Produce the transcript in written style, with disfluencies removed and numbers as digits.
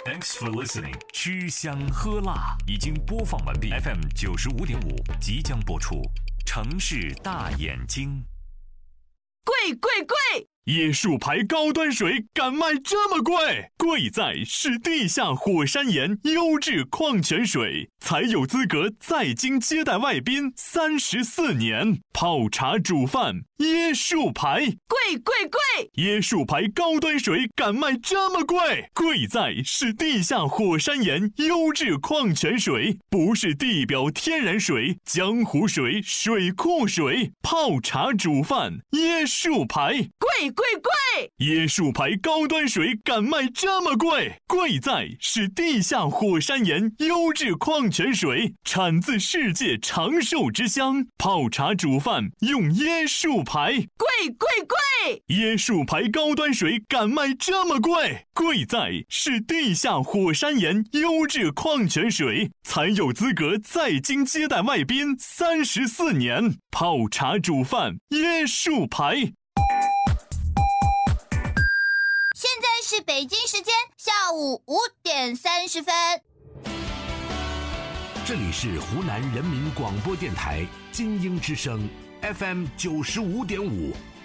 Thanks for listening。吃香喝辣已经播放完毕 ，FM 95.5即将播出。城市大眼睛， 贵贵贵！ 椰树牌高端水敢卖这么贵？贵在是地下火山岩优质矿泉水，才有资格在京接待外宾34年。泡茶煮饭，椰树牌， 贵贵贵！ 椰树牌高端水敢卖这么贵？贵在是地下火山岩优质矿泉水，不是地表天然水、江湖水、水库水。泡茶煮饭，椰树牌， 贵贵贵！ 椰树牌高端水敢卖这么贵？贵在是地下火山岩优质矿泉水，产自世界长寿之乡。泡茶煮饭用椰树牌， 贵贵贵！ 椰树牌高端水敢卖这么贵？贵在是地下火山岩优质矿泉水，才有资格在京接待外宾34年。泡茶煮饭，椰树牌。 现在是北京时间下午5点30分。 这里是湖南人民广播电台金鹰之声 FM 95.5